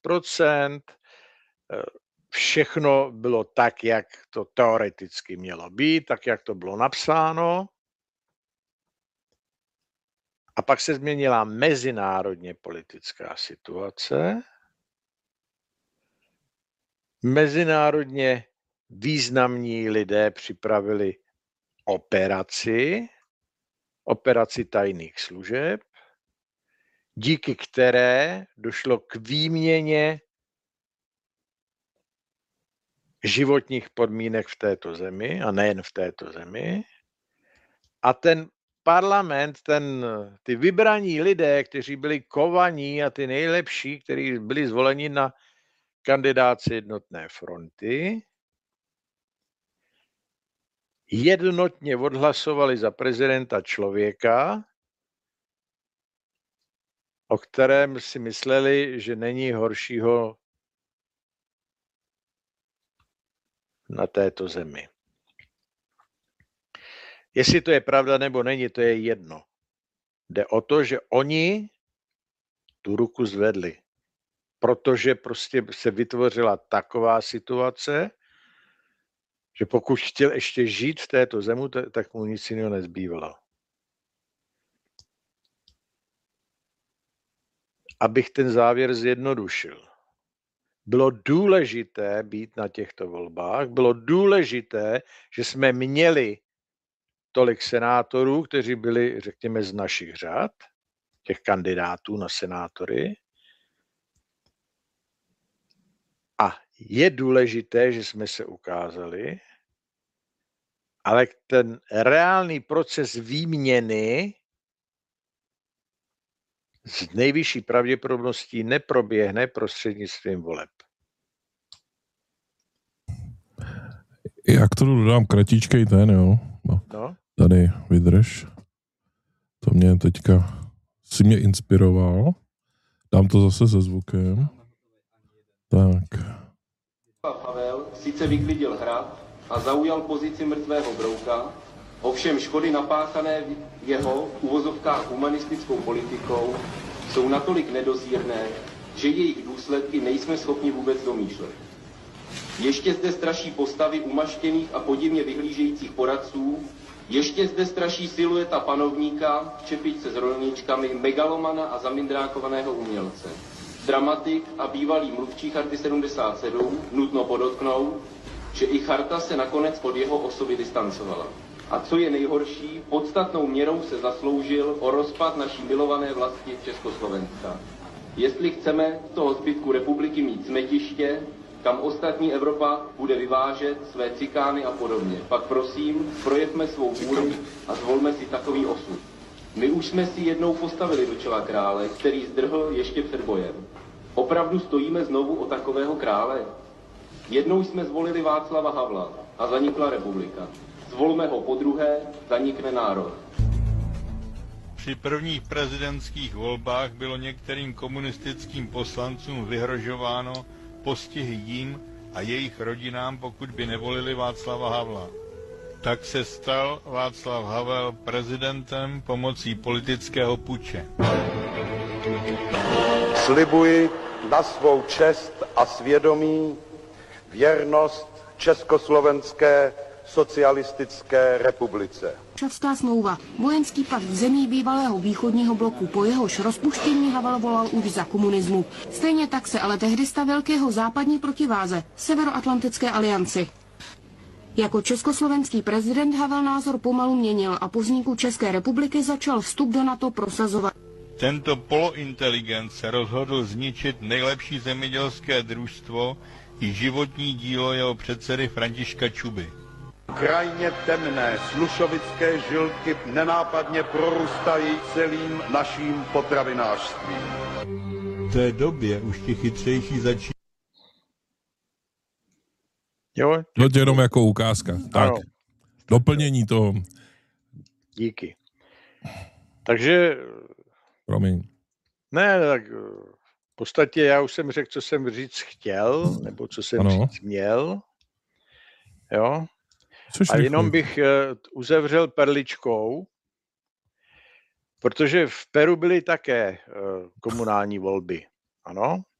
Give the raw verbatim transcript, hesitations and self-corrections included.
procent, všechno bylo tak, jak to teoreticky mělo být, tak, jak to bylo napsáno. A pak se změnila mezinárodně politická situace. Mezinárodně významní lidé připravili operaci, operaci tajných služeb, díky které došlo k výměně životních podmínek v této zemi, a nejen v této zemi. A ten parlament, ten, ty vybraní lidé, kteří byli kovaní a ty nejlepší, kteří byli zvoleni na kandidáci jednotné fronty, jednotně odhlasovali za prezidenta člověka, o kterém si mysleli, že není horšího na této zemi. Jestli to je pravda nebo není, to je jedno. Jde o to, že oni tu ruku zvedli, protože prostě se vytvořila taková situace, že pokud chtěl ještě žít v této zemi, tak mu nic jiného nezbývalo. Abych ten závěr zjednodušil. Bylo důležité být na těchto volbách, bylo důležité, že jsme měli tolik senátorů, kteří byli, řekněme, z našich řad, těch kandidátů na senátory. A je důležité, že jsme se ukázali, ale ten reálný proces výměny s nejvyšší pravděpodobností neproběhne prostřednictvím voleb. Jak to dodám kratičkej ten, jo? No. No. Tady vydrž. To mě teďka si mě inspiroval. Dám to zase se zvukem. Tak. Havel sice vyklidil hrad a zaujal pozici mrtvého brouka, ovšem škody napáchané jeho v uvozovkách humanistickou politikou jsou natolik nedozírné, že jejich důsledky nejsme schopni vůbec domýšlet. Ještě zde straší postavy umaštěných a podivně vyhlížejících poradců, ještě zde straší silueta panovníka v čepičce s rolničkami, megalomana a zamindrákovaného umělce. Dramatik a bývalý mluvčí Charty sedmdesát sedm nutno podotknout, že i Charta se nakonec od jeho osoby distancovala. A co je nejhorší, podstatnou měrou se zasloužil o rozpad naší milované vlasti Československa. Jestli chceme z toho zbytku republiky mít smetiště, kam ostatní Evropa bude vyvážet své cikány a podobně, pak prosím, projevme svou vůli a zvolme si takový osud. My už jsme si jednou postavili do čela krále, který zdrhl ještě před bojem. Opravdu stojíme znovu o takového krále? Jednou jsme zvolili Václava Havla a zanikla republika. Zvolme ho podruhé, zanikne národ. Při prvních prezidentských volbách bylo některým komunistickým poslancům vyhrožováno postihy jim a jejich rodinám, pokud by nevolili Václava Havla. Tak se stal Václav Havel prezidentem pomocí politického puče. Slibuji na svou čest a svědomí věrnost Československé socialistické republice. Varšavská smlouva, vojenský pakt zemí bývalého východního bloku, po jehož rozpuštění Havel volal už za komunismu. Stejně tak se ale tehdy stavěl k jeho západní protiváze, Severoatlantické alianci. Jako československý prezident Havel názor pomalu měnil a po vzniku České republiky začal vstup do NATO prosazovat. Tento polointeligent se rozhodl zničit nejlepší zemědělské družstvo i životní dílo jeho předsedy Františka Čuby. Krajně temné slušovické žilky nenápadně prorůstají celým naším potravinářstvím. V té době už ti chytřejší začínají. Jo, To je jenom jako ukázka. Tak, ano. doplnění toho. Díky. Takže, Promiň. ne, tak v podstatě já už jsem řekl, co jsem říct chtěl, nebo co jsem Ano. říct měl. Jo. Což A rychle. jenom bych uh, uzavřel perličkou, protože v Peru byly také uh, komunální volby. Ano.